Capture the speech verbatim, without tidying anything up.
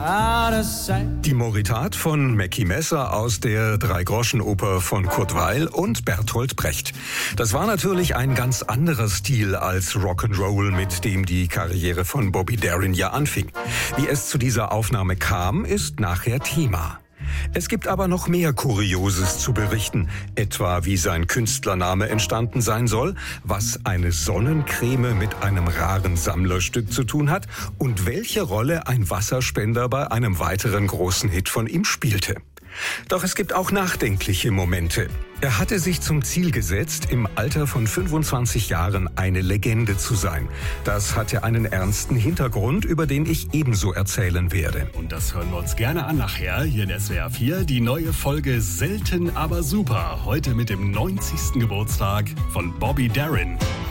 out of sight. Die Moritat von Mackie Messer aus der Dreigroschenoper von Kurt Weill und Bertolt Brecht. Das war natürlich ein ganz anderer Stil als Rock'n'Roll, mit dem die Karriere von Bobby Darin ja anfing. Wie es zu dieser Aufnahme kam, ist nachher Thema. Es gibt aber noch mehr Kurioses zu berichten, etwa wie sein Künstlername entstanden sein soll, was eine Sonnencreme mit einem raren Sammlerstück zu tun hat und welche Rolle ein Wasserspender bei einem weiteren großen Hit von ihm spielte. Doch es gibt auch nachdenkliche Momente. Er hatte sich zum Ziel gesetzt, im Alter von fünfundzwanzig Jahren eine Legende zu sein. Das hatte einen ernsten Hintergrund, über den ich ebenso erzählen werde. Und das hören wir uns gerne an nachher, hier in S W R vier, die neue Folge Selten aber super. Heute mit dem neunzigsten Geburtstag von Bobby Darin.